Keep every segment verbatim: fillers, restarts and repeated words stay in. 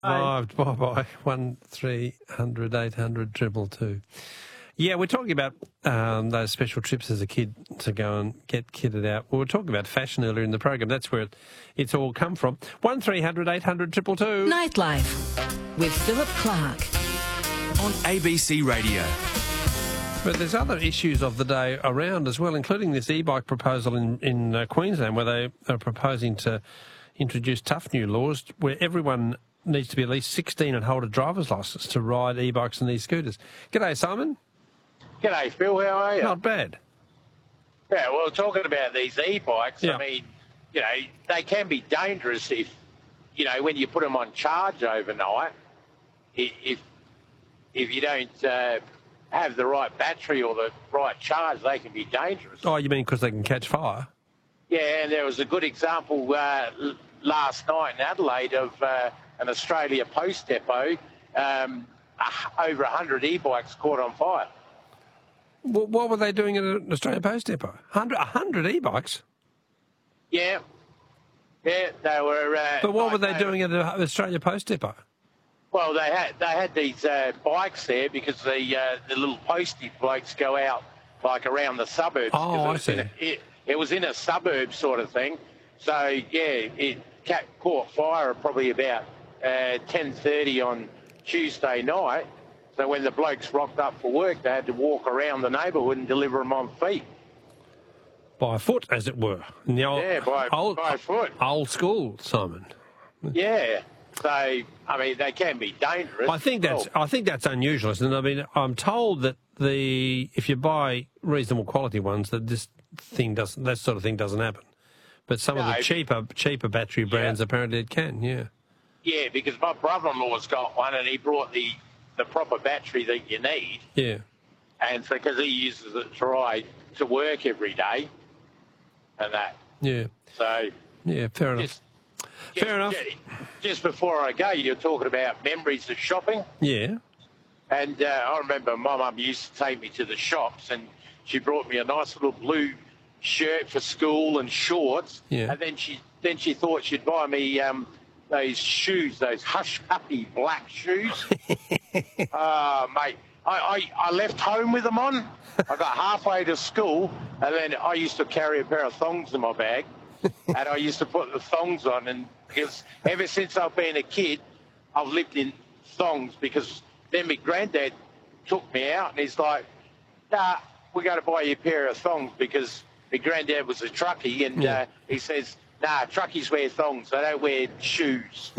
Survived. Bye bye. One three hundred eight hundred triple two. Yeah, we're talking about um, those special trips as a kid to go and get kitted out. We were talking about fashion earlier in the program. That's where it, it's all come from. One three hundred eight hundred triple two. Nightlife with Philip Clark on A B C Radio. But there's other issues of the day around as well, including this e-bike proposal in, in uh, Queensland, where they are proposing to introduce tough new laws where everyone needs to be at least sixteen and hold a driver's licence to ride e-bikes and e-scooters. G'day, Simon. G'day, Phil. How are you? Not bad. Yeah, well, talking about these e-bikes, Yeah. I mean, you know, they can be dangerous if, you know, when you put them on charge overnight, i- if if you don't uh, have the right battery or the right charge, they can be dangerous. Oh, you mean because they can catch fire? Yeah, and there was a good example uh, l- last night in Adelaide of uh, an Australia Post depot. Um, uh, over one hundred e-bikes caught on fire. What, what were they doing at an Australia Post depot? one hundred, one hundred e-bikes? Yeah, yeah, they were. Uh, But what like were they doing at an Australia Post depot? Well, they had they had these uh, bikes there because the uh, the little postie blokes go out like around the suburbs. Oh, 'cause it I was see. in a- It, it was in a suburb sort of thing. So yeah, it ca- caught fire at probably about uh, ten thirty on Tuesday night. So when the blokes rocked up for work, they had to walk around the neighbourhood and deliver them on feet. By foot, as it were. In the old, Yeah, by- old, by foot. Old school, Simon. Yeah. So I mean, they can be dangerous. I think that's Well, I think that's unusual, isn't it? I mean, I'm told that the if you buy reasonable quality ones, that this thing doesn't that sort of thing doesn't happen. But some of No. the cheaper cheaper battery brands apparently it can. Yeah. Yeah, because my brother-in-law's got one, and he brought the, the proper battery that you need, Yeah. and so because he uses it to ride to work every day, and that. Yeah. So Yeah. Fair enough. just, Fair just- enough. Just, just before I go, you're talking about memories of shopping, Yeah. and uh, I remember my mum used to take me to the shops, and she brought me a nice little blue shirt for school and shorts, Yeah. and then she then she thought she'd buy me um, those shoes, those hush puppy black shoes. Ah, mate, I, I, I left home with them on. I got halfway to school, and then I used to carry a pair of thongs in my bag, and I used to put the thongs on. And because ever since I've been a kid, I've lived in thongs, because then my granddad took me out, and he's like, nah, we got to buy you a pair of thongs, because my granddad was a truckie, and Yeah. uh, he says, nah, truckies wear thongs, they don't wear shoes.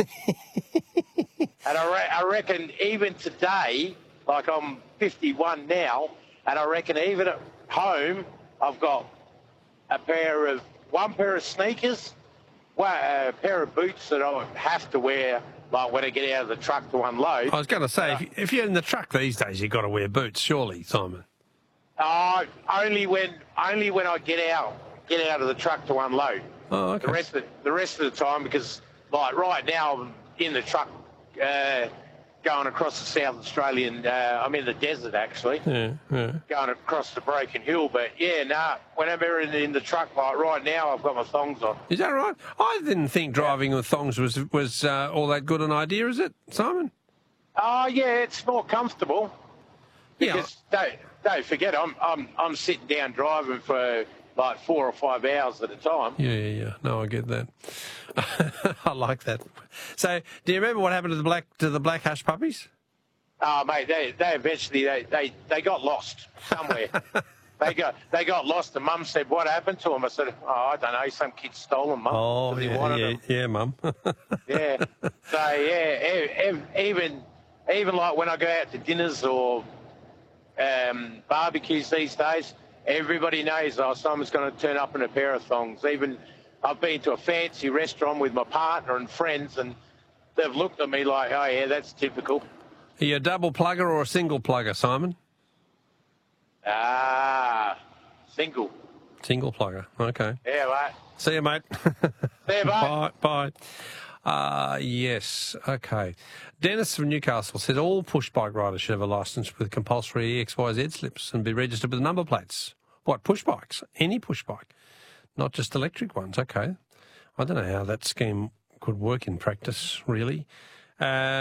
And I, re- I reckon even today, like I'm fifty-one now, and I reckon even at home, I've got a pair of, one pair of sneakers, one, a pair of boots that I have to wear, like when I get out of the truck to unload. I was going to say, if, you- if you're in the truck these days, you've got to wear boots, surely, Simon. Uh, only when, only when I get out, get out of the truck to unload. Oh, okay. The rest of the rest of the time, because like right now I'm in the truck uh, going across the South Australian. Uh, I'm in the desert actually, Yeah. Yeah. going across the Broken Hill. But yeah, nah. Whenever in, in the truck, like right now, I've got my thongs on. Is that right? I didn't think driving with thongs was was uh, all that good an idea, is it, Simon? Oh yeah, it's more comfortable. Yeah. Because don't don't forget, I'm I'm I'm sitting down driving for like four or five hours at a time. Yeah, yeah, yeah. No, I get that. I like that. So, do you remember what happened to the black to the black hush puppies? Oh, mate, they, they eventually they, they, they got lost somewhere. they got they got lost, and Mum said, "What happened to them?" I said, "Oh, I don't know. Some kid stole them, Mum." Oh, 'cause he yeah, wanted yeah, them. yeah, Mum. Yeah. So yeah, e- e- even even like when I go out to dinners or um, barbecues these days, everybody knows, oh, someone's going to turn up in a pair of thongs. Even I've been to a fancy restaurant with my partner and friends, and they've looked at me like, "Oh yeah, that's typical." Are you a double plugger or a single plugger, Simon? Ah, single. Single plugger. Okay. Yeah, mate. See you, mate. See you, mate. Bye. Bye. Uh, yes. Okay. Dennis from Newcastle said all push bike riders should have a licence with compulsory E X Y Z slips and be registered with number plates. What, push bikes? Any push bike, not just electric ones. Okay. I don't know how that scheme could work in practice, really. Uh,